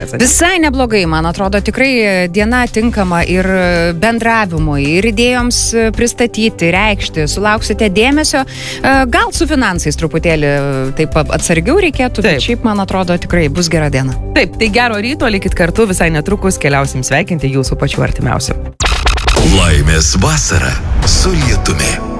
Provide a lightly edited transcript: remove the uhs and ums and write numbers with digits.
Visai neblogai, man atrodo, tikrai diena tinkama ir bendravimui, ir idėjoms pristatyti, reikšti, sulauksite dėmesio. Gal su finansais truputėlį taip atsargiau reikėtų, bet šiaip, man atrodo, tikrai bus gera diena. Taip, tai gero ryto, likit kartu, visai netrukus keliausim sveikinti jūsų pačių artimiausių. Laimės vasara su lietumi.